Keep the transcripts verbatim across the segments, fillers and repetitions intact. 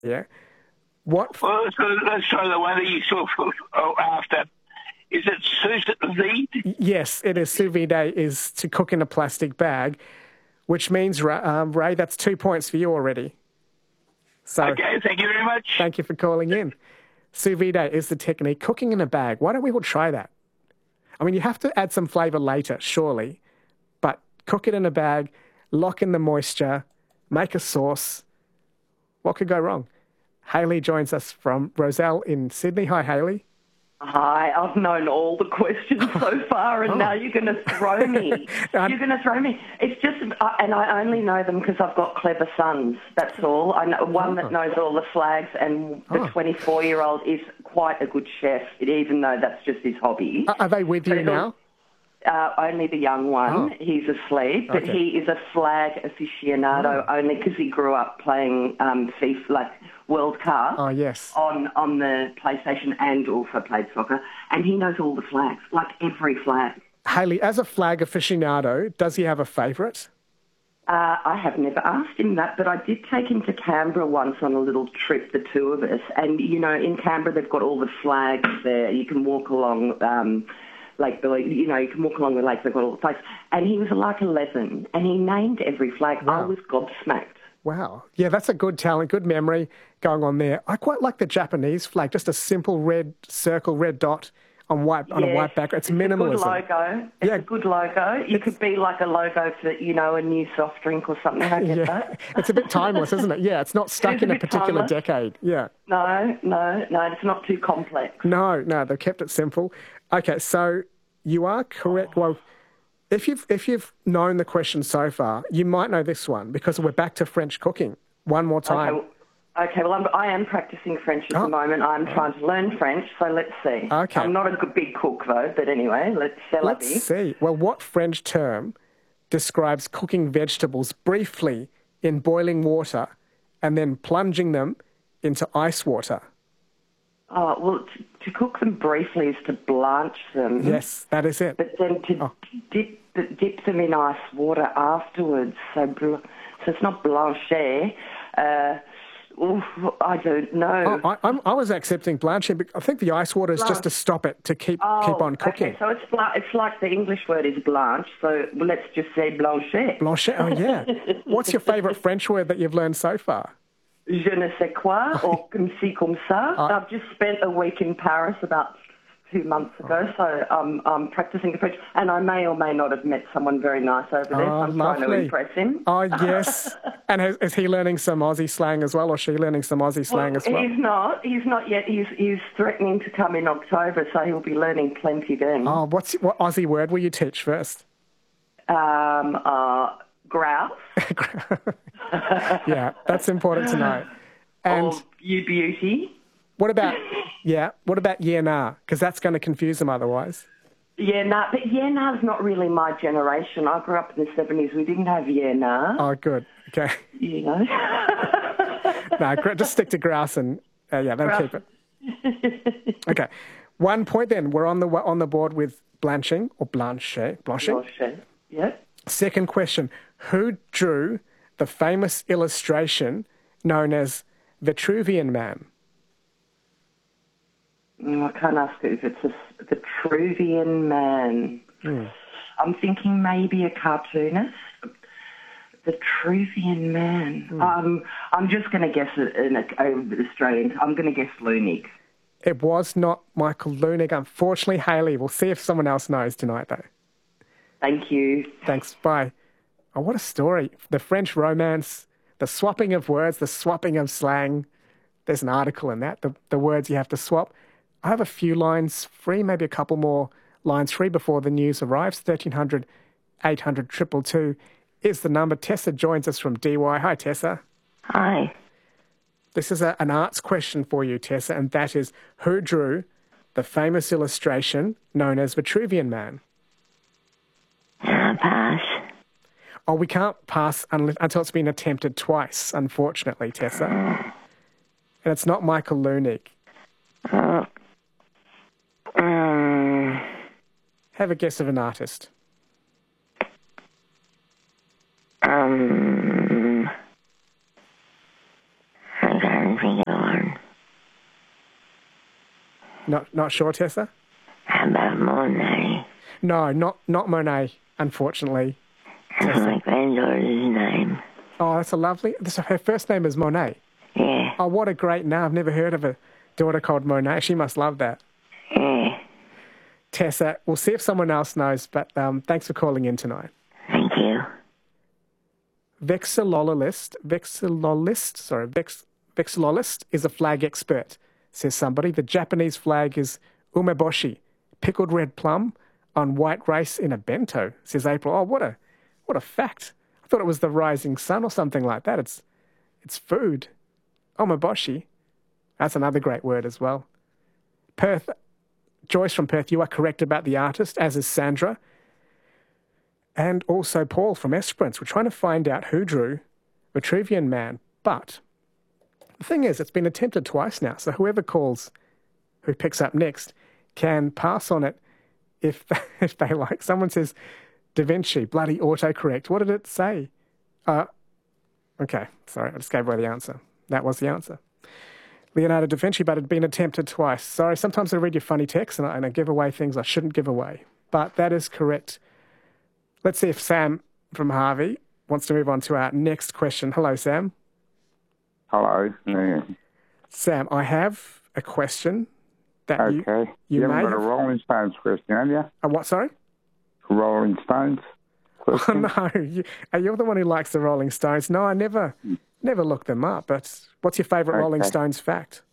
Yeah. What? Well, let's, go, let's try the one that you saw for, oh, after. Is it sous vide? Yes, it is. Sous vide is to cook in a plastic bag, which means, um, Ray, that's two points for you already. So, okay, thank you very much. Thank you for calling in. Sous vide is the technique. Cooking in a bag. Why don't we all try that? I mean, you have to add some flavour later, surely, but cook it in a bag, lock in the moisture, make a sauce. What could go wrong? Hayley joins us from Roselle in Sydney. Hi, Hayley. Hi, I've known all the questions so far, and oh. now you're going to throw me. You're going to throw me. It's just, and I only know them because I've got clever sons. That's all. I know one oh. that knows all the flags, and the twenty-four-year-old is quite a good chef, even though that's just his hobby. Are they with you so now? Uh, only the young one. Oh. He's asleep, but okay. he is a flag aficionado oh. only because he grew up playing um, FIFA, like World Cup. Oh, yes. On, on the PlayStation and also played soccer, and he knows all the flags, like every flag. Hayley, as a flag aficionado, does he have a favourite? Uh, I have never asked him that, but I did take him to Canberra once on a little trip, the two of us. And, you know, in Canberra they've got all the flags there. You can walk along... Um, Lake Billy, you know, you can walk along the lake, they've got all the flags. And he was like eleven, and he named every flag. Wow. I was gobsmacked. Wow. Yeah, that's a good talent, good memory going on there. I quite like the Japanese flag, just a simple red circle, red dot on white on yes, a white background. It's, it's minimalism. It's a good logo. It's yeah. a good logo. You it's, could be like a logo for, you know, a new soft drink or something. I get yeah. that. It's a bit timeless, isn't it? Yeah, it's not stuck it in a, a particular timeless. decade. Yeah. No, no, no, it's not too complex. No, no, they've kept it simple. Okay, so you are correct. Well, if you've if you've known the question so far, you might know this one because we're back to French cooking. One more time. Okay, well, okay, well I'm, I am practicing French at oh. the moment. I'm trying to learn French, so let's see. Okay. I'm not a good big cook, though, but anyway, let's see. Let's see. Well, what French term describes cooking vegetables briefly in boiling water and then plunging them into ice water? Oh, well, to, to cook them briefly is to blanch them. Yes, that is it. But then to oh. dip dip them in ice water afterwards. So, so it's not blancher. Uh, oof, I don't know. Oh, I, I'm, I was accepting blanching, but I think the ice water is Blanche. just to stop it, to keep oh, keep on cooking. Okay, so it's it's like the English word is blanche, so let's just say blancher. Blancher, oh yeah. What's your favourite French word that you've learned so far? Je ne sais quoi, or comme ci, comme ça. Uh, I've just spent a week in Paris about two months ago, so um, I'm practising the French, and I may or may not have met someone very nice over there, oh, so I'm lovely. trying to impress him. Oh, yes. And is, is he learning some Aussie slang as well, or she learning some Aussie slang well, as well? He's not. He's not yet. He's, he's threatening to come in October, so he'll be learning plenty then. Oh, what's, what Aussie word will you teach first? Um, uh, grouse. Yeah, that's important to know. And or you beauty. What about, yeah, what about yeah, nah? Because that's going to confuse them otherwise. Yeah, nah, but yeah, nah's not really my generation. I grew up in the seventies. We didn't have yeah, nah. Oh, good. Okay. You know. No, just stick to grouse and, uh, yeah, that'll keep it. Okay. One point then. We're on the on the board with blanching or blancher. Blanching? Blancher, yeah. Second question. Who drew the famous illustration known as Vitruvian Man? Mm, I can't ask if it's a Vitruvian Man. Mm. I'm thinking maybe a cartoonist. Vitruvian Man. Mm. Um, I'm just going to guess an, an Australian. I'm going to guess Leunig. It was not Michael Leunig. Unfortunately, Hayley. We'll see if someone else knows tonight, though. Thank you. Thanks. Bye. Oh, what a story. The French romance, the swapping of words, the swapping of slang. There's an article in that, the, the words you have to swap. I have a few lines free, maybe a couple more lines free before the news arrives. thirteen hundred, eight hundred, two two two is the number. Tessa joins us from D Y. Hi, Tessa. Hi. This is a, an arts question for you, Tessa, and that is, who drew the famous illustration known as Vitruvian Man? Uh, pass. Oh, we can't pass unless, until it's been attempted twice, unfortunately, Tessa. Uh, and it's not Michael Leunig. Uh, um, Have a guess of an artist. Um, I can't think Not not sure, Tessa? How about Monet? No, not not Monet, unfortunately. That's my granddaughter's name. Oh, that's a lovely... This, her first name is Monet. Yeah. Oh, what a great name. I've never heard of a daughter called Monet. She must love that. Yeah. Tessa, we'll see if someone else knows, but um, thanks for calling in tonight. Thank you. Vexillologist, vexillologist, sorry, vex, vexillologist is a flag expert, says somebody. The Japanese flag is umeboshi, pickled red plum on white rice in a bento, says April. Oh, what a what a fact. I thought it was the rising sun or something like that. It's it's food. Umeboshi. That's another great word as well. Perth, Joyce from Perth, you are correct about the artist, as is Sandra. And also Paul from Esperance. We're trying to find out who drew Vitruvian Man. But the thing is, it's been attempted twice now. So whoever calls, who picks up next, can pass on it if they, if they like. Someone says, Da Vinci, bloody autocorrect. What did it say? Uh, okay, sorry, I just gave away the answer. That was the answer. Leonardo da Vinci, but it had been attempted twice. Sorry, sometimes I read your funny text and I, and I give away things I shouldn't give away. But that is correct. Let's see if Sam from Harvey wants to move on to our next question. Hello, Sam. Hello. Yeah. Sam, I have a question that Okay. you, you, you haven't may got a have... Rolling Stones question, have you? A what, sorry? Rolling Stones Oh, question? no. You, uh, you're the one who likes the Rolling Stones. No, I never never looked them up. But what's your favourite Rolling Okay. Stones fact?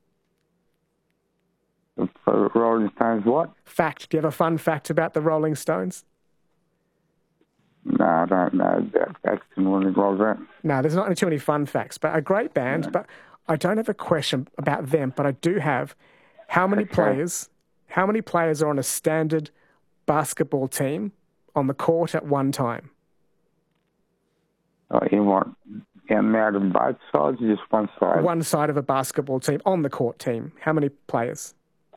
For Rolling Stones what? Fact. Do you have a fun fact about the Rolling Stones? No, I don't know. That, that's the one that was that. No, there's not too many fun facts, but a great band. No. But I don't have a question about them, but I do have how many Okay. players, how many players are on a standard basketball team on the court at one time? Oh, you want them out on both sides or just one side? One side of a basketball team, on the court team. How many players?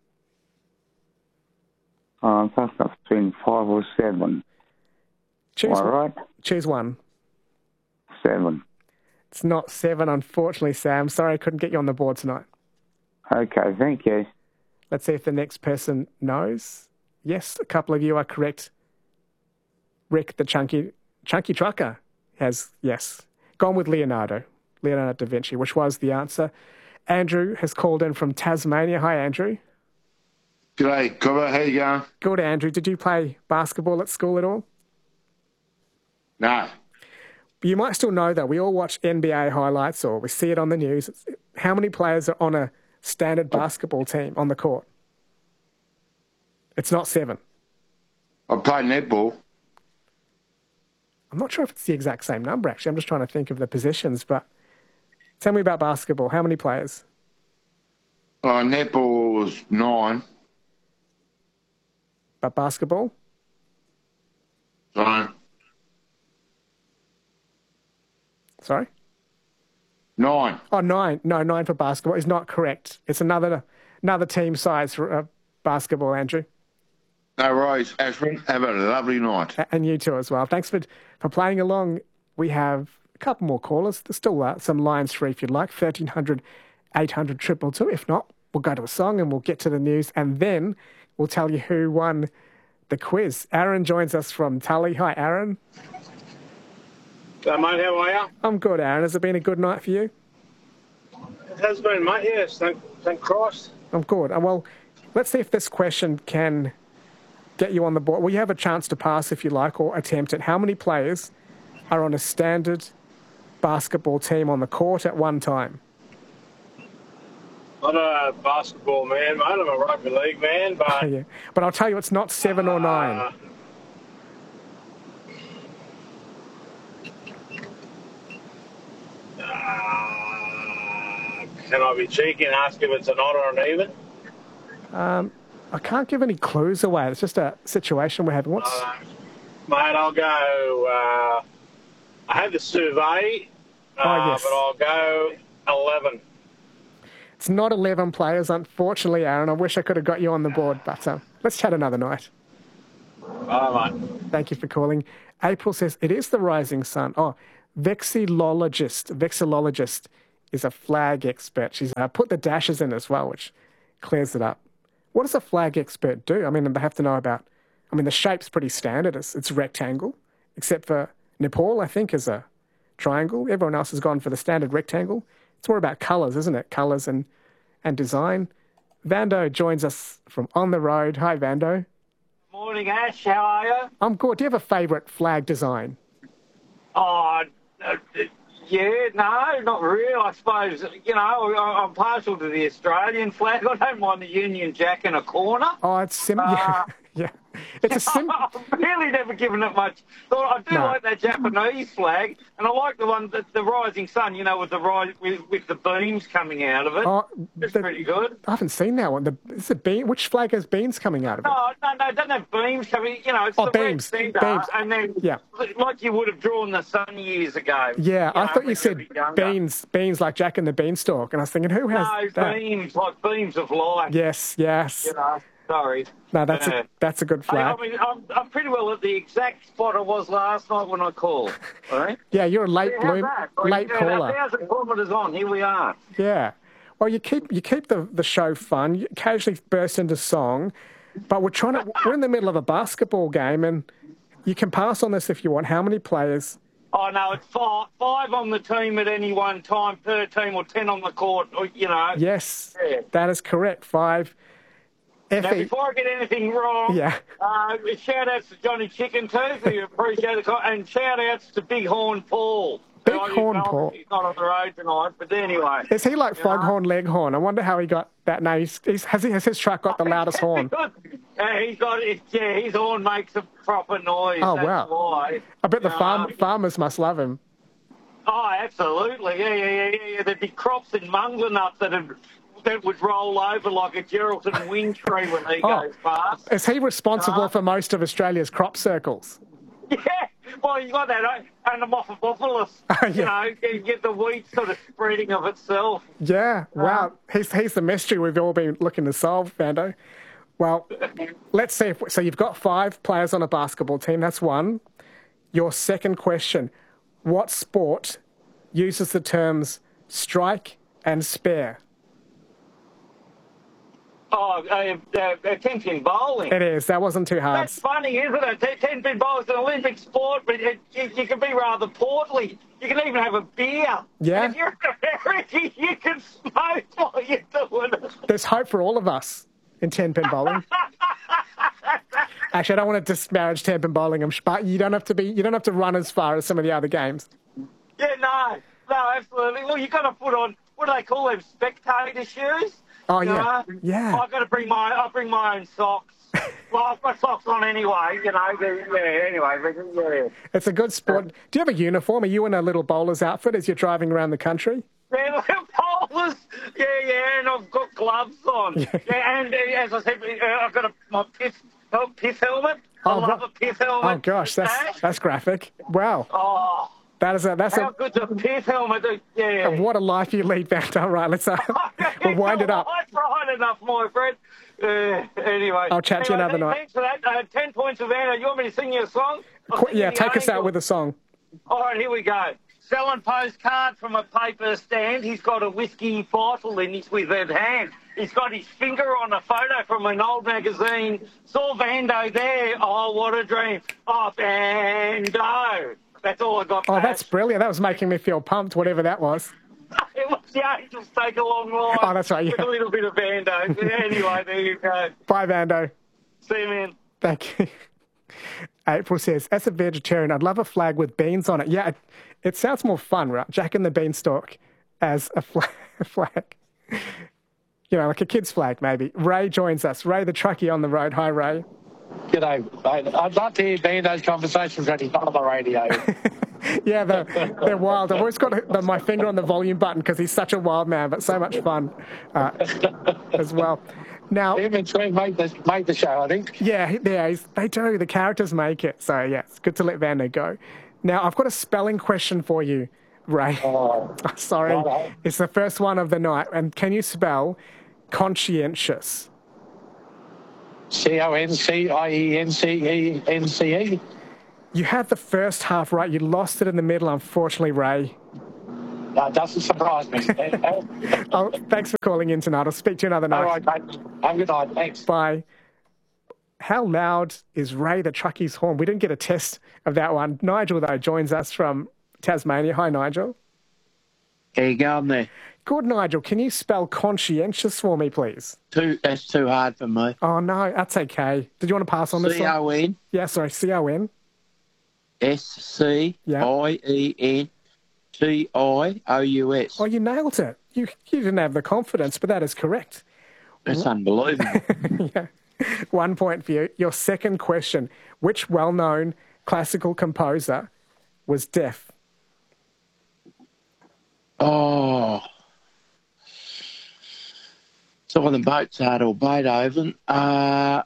Oh, I think that's between five or seven. Choose, All right? choose one. Seven. It's not seven, unfortunately, Sam. Sorry I couldn't get you on the board tonight. Okay, thank you. Let's see if the next person knows. Yes, a couple of you are correct. Rick, the chunky chunky trucker, has, yes, gone with Leonardo, Leonardo da Vinci, which was the answer. Andrew has called in from Tasmania. Hi, Andrew. G'day, Cobber. How you going? Good, Andrew. Did you play basketball at school at all? No. You might still know, though, we all watch N B A highlights or we see it on the news. It's, how many players are on a standard basketball team on the court? It's not seven. I played netball. I'm not sure if it's the exact same number, actually. I'm just trying to think of the positions, but tell me about basketball. How many players? Oh, netball was nine. But basketball? So, Sorry? nine. Oh, nine. No, nine for basketball is not correct. It's another another team size for uh, basketball, Andrew. No worries, Ashwin. Have a lovely night. A- And you too as well. Thanks for for playing along. We have a couple more callers. There's still uh, some lines free if you'd like. thirteen hundred, eight hundred, two two two. If not, we'll go to a song and we'll get to the news. And then we'll tell you who won the quiz. Aaron joins us from Tully. Hi, Aaron. Uh, mate, how are you? I'm good, Aaron. Has it been a good night for you? It has been, mate, yes. Thank, thank Christ. I'm good. Uh, Well, let's see if this question can get you on the board. Well, you have a chance to pass if you like or attempt it. How many players are on a standard basketball team on the court at one time? I'm not a basketball man, mate. I'm a rugby league man, but Yeah. But I'll tell you, it's not seven or nine. uh, uh, can I be cheeky and ask if it's an odd or an even? Um, I can't give any clues away. It's just a situation we're having. What's Uh, mate, I'll go. Uh, I had the survey, uh, Oh, yes. but I'll go eleven. It's not eleven players, unfortunately, Aaron. I wish I could have got you on the board, but uh, let's chat another night. Oh, mate. Thank you for calling. April says it is the rising sun. Oh, vexillologist. Vexillologist is a flag expert. She's uh, put the dashes in as well, which clears it up. What does a flag expert do? I mean, they have to know about, I mean, the shape's pretty standard. It's, it's rectangle, except for Nepal, I think, is a triangle. Everyone else has gone for the standard rectangle. It's more about colours, isn't it? Colours and, and design. Vando joins us from On the Road. Hi, Vando. Morning, Ash. How are you? I'm good. Do you have a favourite flag design? Oh, uh, yeah, no, not really. I suppose, you know, I'm partial to the Australian flag. I don't mind the Union Jack in a corner. Oh, it's sim- Uh, yeah, yeah. It's a sim- I've really never given it much thought. I do No. like that Japanese flag, and I like the one, that the rising sun, you know, with the rise, with, with the beams coming out of it. Oh, It's the- pretty good. I haven't seen that one. The, is it bean? Which flag has beans coming out of it? No, no, no, it doesn't have beams coming. You know, it's Oh, the beams, red centre, beams. and then Yeah. like you would have drawn the sun years ago. Yeah, I know, thought you when said were younger. beans, beans like Jack and the Beanstalk, and I was thinking, who has No, that? beams, like beams of light. Yes, yes. You know, sorry. No, that's Yeah. a that's a good I, flag. I mean, I'm, I'm pretty well at the exact spot I was last night when I called. All right? Yeah, you're a late How's bloom, that? late Yeah, caller. A thousand kilometres on, here we are. Yeah. Well, you keep you keep the, the show fun. You occasionally burst into song, but we're trying to. We're in the middle of a basketball game, and you can pass on this if you want. How many players? Oh, no, it's five, five on the team at any one time per team, or ten on the court, or, you know. Yes, Yeah. that is correct. Five. Now, Effie. before I get anything wrong, Yeah. uh, shout outs to Johnny Chicken Tooth, who appreciate the co- and shout outs to Big Horn Paul. Big who I- Horn you know, Paul. He's not on the road tonight, but anyway. Is he like You know? Foghorn Leghorn? I wonder how he got that name. He's, he's, has, he, has his truck got the loudest horn? Because, uh, he's got it. Yeah, his horn makes a proper noise. Oh, that's wow. Why. I bet the You farm, know. farmers must love him. Oh, absolutely. Yeah, yeah, yeah, yeah, yeah. There'd be crops in Munglenup that would that would roll over like a Geraldton wind tree when he Oh. goes past. Is he responsible Uh, for most of Australia's crop circles? Yeah, well, you got that, uh, and the Mophopopulus. Yeah. You know, you get the wheat sort of spreading of itself. Yeah, Uh, wow. He's, he's the mystery we've all been looking to solve, Vando. Well, let's see. If, so you've got five players on a basketball team. That's one. Your second question. What sport uses the terms strike and spare? Oh, uh, uh, uh, ten-pin bowling. It is. That wasn't too hard. That's funny, isn't it? Ten- Ten-pin bowling is an Olympic sport, but it, you, you can be rather portly. You can even have a beer. Yeah. And if you're American, you can smoke while you're doing it. There's hope for all of us in ten-pin bowling. Actually, I don't want to disparage ten-pin bowling, I'm sh- but you don't have to be. You don't have to run as far as some of the other games. Yeah, no, no, absolutely. Well, you got to put on, what do they call them, spectator shoes? Oh, You yeah. know? Yeah. I've got to bring my, I'll bring my own socks. Well, I've got socks on anyway, you know. but, Yeah, anyway, but, yeah. It's a good sport. Do you have a uniform? Are you in a little bowler's outfit as you're driving around the country? Yeah, bowlers. Yeah, yeah, and I've got gloves on. Yeah. Yeah, and uh, as I said, uh, I've got a, my piff, oh, piff helmet. I Oh, love ri- a piff helmet. Oh gosh, that's Ash. that's graphic. Wow, Oh, that is a that's how a good's a piff helmet? Yeah. what a life you lead, Vando. All right, let's uh, we'll wind it up. That's right enough, my friend. Uh, anyway. I'll chat to you Anyway, another night. Thanks for that. Uh, ten points of Anna. You want me to sing you a song? I'll Qu- sing you yeah, the take us out Angel. with a song. All right, here we go. Selling postcard from a paper stand. He's got a whiskey bottle in his withered hand. He's got his finger on a photo from an old magazine. Saw Vando there. Oh, what a dream. Oh, Vando. That's all I got. Oh, Ash. that's brilliant. That was making me feel pumped, whatever that was. It was the Angels Take a Long Ride. Oh, that's right, yeah. With a little bit of Vando. Anyway, there you go. Bye, Vando. See you, man. Thank you. April says, as a vegetarian, I'd love a flag with beans on it. Yeah, it, it sounds more fun, right? Jack and the Beanstalk as a flag. A flag. You know, like a kid's flag, maybe. Ray joins us. Ray, the truckie on the road. Hi, Ray. G'day, mate. I'd love to hear Bando's conversations when he's not on the radio. Yeah, they're, they're wild. I've always got the, my finger on the volume button because he's such a wild man, but so much fun uh, as well. Now, Him and Trent make the, make the show, I think. yeah, yeah, he's, they do. The characters make it. So, yeah, it's good to let Vando go. Now, I've got a spelling question for you, Ray. Oh, Sorry. righto. It's the first one of the night. And can you spell conscientious? C O N C I E N C E N C E. You had the first half right. You lost it in the middle, unfortunately, Ray. No, it doesn't surprise me. Oh, thanks for calling in tonight. I'll speak to you another night. All right, mate. Have a good night. Thanks. Bye. How loud is Ray the Truckie's horn? We didn't get a test of that one. Nigel, though, joins us from Tasmania. Hi, Nigel. How you going there? Good, Nigel. Can you spell conscientious for me, please? Too, that's too hard for me. Oh, no, that's okay. Did you want to pass on this one? C O N. Yeah, sorry, C O N. S C I E N T I O U S. Oh, you nailed it. You, you didn't have the confidence, but that is correct. That's unbelievable. Yeah. One point for you. Your second question. Which well-known classical composer was deaf? Oh. It's either Mozart or Beethoven. Uh,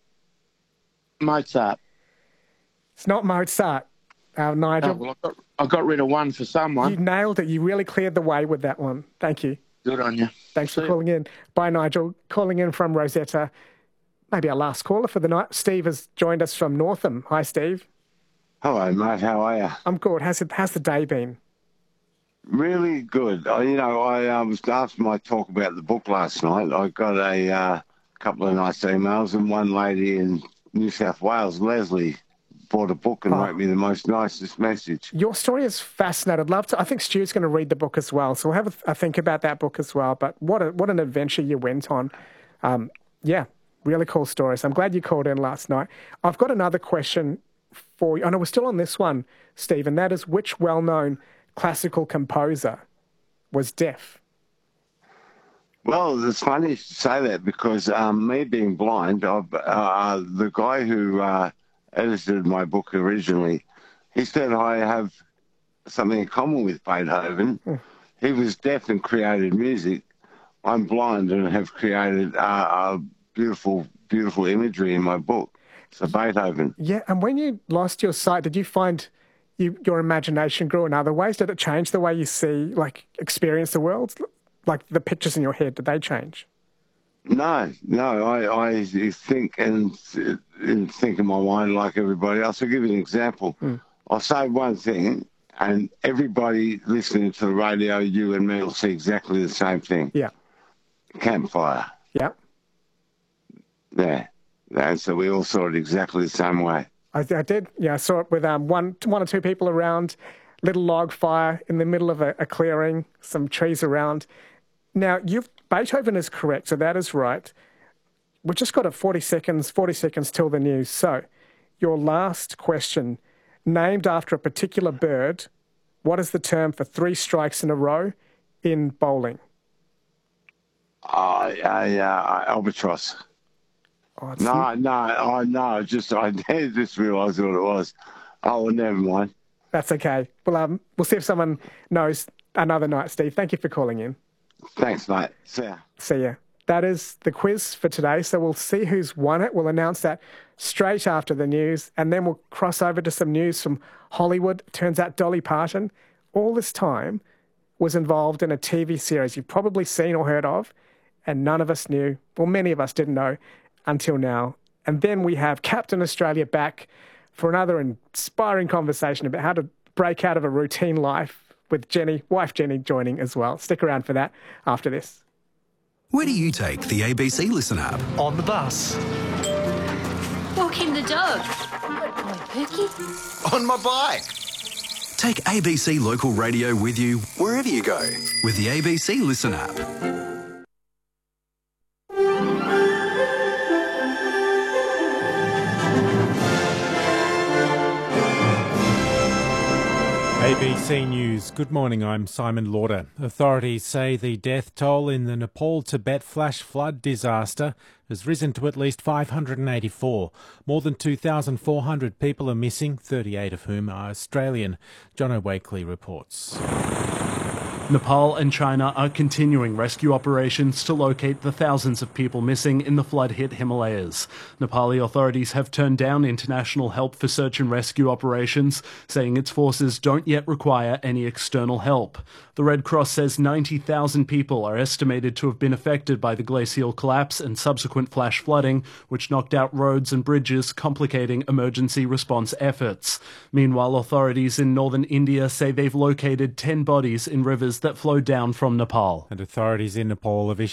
Mozart. It's not Mozart, uh, Nigel. Oh, well, I, got, I got rid of one for someone. You nailed it. You really cleared the way with that one. Thank you. Good on you. Thanks See for you. calling in. Bye, Nigel. Calling in from Rosetta. Maybe our last caller for the night. Steve has joined us from Northam. Hi, Steve. Hello, mate. How are you? I'm good. How's it, how's the day been? Really good. I, you know, I uh, was after my talk about the book last night. I got a uh, couple of nice emails, and one lady in New South Wales, Leslie, bought a book and Oh. wrote me the most nicest message. Your story is fascinating. I'd love to. I think Stu's going to read the book as well, so we'll have a, a think about that book as well. But what a, what an adventure you went on. Um, yeah, really cool story. So I'm glad you called in last night. I've got another question for you. I know we're still on this one, Steve, and that is which well-known classical composer was deaf? Well, it's funny you should say that because um, me being blind, I've, uh, the guy who uh, edited my book originally, he said I have something in common with Beethoven. Mm. He was deaf and created music. I'm blind and have created uh, uh, beautiful, beautiful imagery in my book. So Beethoven. Yeah, and when you lost your sight, did you find you, your imagination grew in other ways? Did it change the way you see, like, experience the world? Like the pictures in your head, did they change? No, no, I, I think and, and think in my mind like everybody else. I'll give you an example. Mm. I'll say one thing, and everybody listening to the radio, you and me, will see exactly the same thing. Yeah. Campfire. Yeah. Yeah. And so we all saw it exactly the same way. I, I did. Yeah, I saw it with um, one, one or two people around, little log fire in the middle of a, a clearing, some trees around. Now, you've, Beethoven is correct, so that is right. We've just got a forty seconds, forty seconds till the news. So, your last question, named after a particular bird, what is the term for three strikes in a row in bowling? Uh, uh, uh, albatross. Oh, it's no, no, oh, no, just, I just realised what it was. Oh, well, never mind. That's okay. Well, um, we'll see if someone knows another night, Steve. Thank you for calling in. Thanks, mate. See ya. See ya. That is the quiz for today. So we'll see who's won it. We'll announce that straight after the news. And then we'll cross over to some news from Hollywood. Turns out Dolly Parton, all this time, was involved in a T V series you've probably seen or heard of, and none of us knew, well, many of us didn't know until now. And then we have Captain Australia back for another inspiring conversation about how to break out of a routine life, with Jenny, wife Jenny, joining as well. Stick around for that after this. Where do you take the A B C Listen app? On the bus. Walking the dog. Good boy, Pookie. On my bike. Take A B C Local Radio with you wherever you go with the A B C Listen app. A B C News. Good morning, I'm Simon Lauder. Authorities say the death toll in the Nepal-Tibet flash flood disaster has risen to at least five hundred eighty-four. More than two thousand four hundred people are missing, thirty-eight of whom are Australian. John O'Wakely reports. Nepal and China are continuing rescue operations to locate the thousands of people missing in the flood-hit Himalayas. Nepali authorities have turned down international help for search and rescue operations, saying its forces don't yet require any external help. The Red Cross says ninety thousand people are estimated to have been affected by the glacial collapse and subsequent flash flooding, which knocked out roads and bridges, complicating emergency response efforts. Meanwhile, authorities in northern India say they've located ten bodies in rivers rivers that flow down from Nepal. And authorities in Nepal have issued